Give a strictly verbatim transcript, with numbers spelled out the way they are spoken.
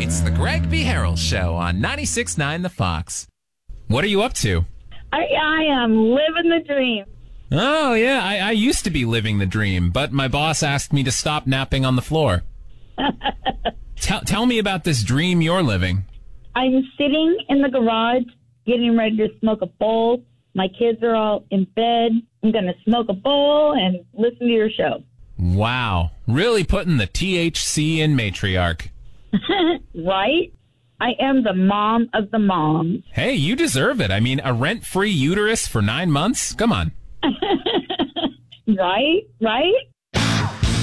It's the Greg B. Harrell Show on ninety-six point nine The Fox. What are you up to? I, I am living the dream. Oh, yeah, I, I used to be living the dream, but my boss asked me to stop napping on the floor. tell, tell me about this dream you're living. I'm sitting in the garage getting ready to smoke a bowl. My kids are all in bed. I'm going to smoke a bowl and listen to your show. Wow. Really putting the T H C in matriarch. Right? I am the mom of the moms. Hey, you deserve it. I mean, a rent-free uterus for nine months? Come on. Right? Right?